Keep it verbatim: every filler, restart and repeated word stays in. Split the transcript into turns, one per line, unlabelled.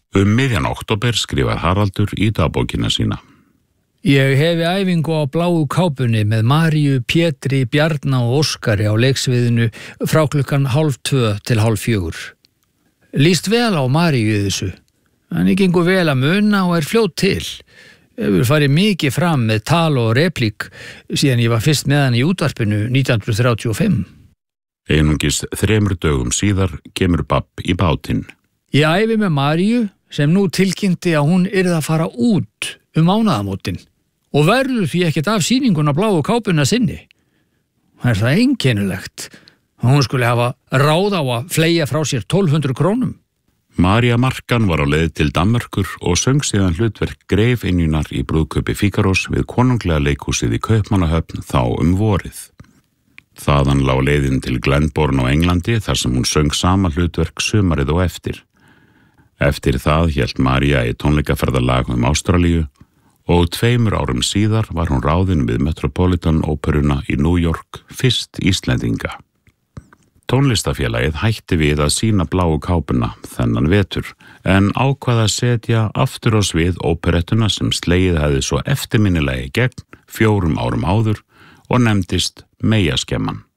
Um miðjan október skrifar Haraldur í dagbókina sína.
Ég hefi æfingu á bláu kápunni með Maríu, Pétri, Bjarna og Óskari á leiksviðinu frá klukkan hálf tvö til hálf fjögur. Líst vel á Maríu í þessu. Hann er gengur vel að muna og er fljót til. Hefur farið mikið fram með tal og replík síðan ég var fyrst með hann í útvarpinu nítján hundruð þrjátíu og fimm.
Einungis þremur dögum síðar kemur babb í bátinn.
Ég æfi með Maríu sem nú tilkynnti að hún yrði að fara út um mánaðamótin og verður því ekkert af sýninguna bláu kápuna sinni. Það er það einkennilegt að hún skuli hafa ráð á að fleygja frá sér tólf hundruð krónum.
María Markan var á leið til Danmerkur og söng síðan hlutverk Greifinjunar í brúðkaupi Fígarós við konunglega leikhúsið í Kaupmannahöfn þá um vorið. Þaðan lá leiðin til Glenbourne á Englandi þar sem hún söng sama hlutverk sumarið og eftir. Eftir það hélt María í tónleikaferðalag um Ástralíu og tveimur árum síðar var hún ráðin við Metropolitan Óperuna í New York, fyrst Íslendinga. Tónlistafélagið hætti við að sýna bláu kápuna þennan vetur en ákvað að setja aftur á svið óperettuna sem slegið hefði svo eftirminnilega í gegn fjórum árum áður og nefndist Meyjaskemman.